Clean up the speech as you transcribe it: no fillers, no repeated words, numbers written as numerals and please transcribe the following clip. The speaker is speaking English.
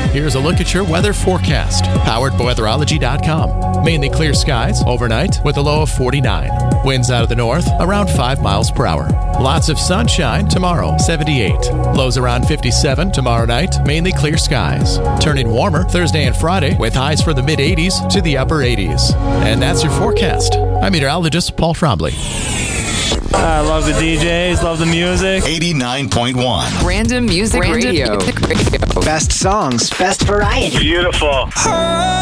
Here's a look at your weather forecast, powered by weatherology.com. Mainly clear skies overnight with a low of 49. Winds out of the north around 5 miles per hour. Lots of sunshine tomorrow, 78. Lows around 57 tomorrow night, mainly clear skies. Turning warmer Thursday and Friday with highs from the mid-80s to the upper 80s. And that's your forecast. I'm meteorologist Paul Trombley. I love the DJs, love the music. 89.1. Random Music Radio. Best songs, best variety. Beautiful.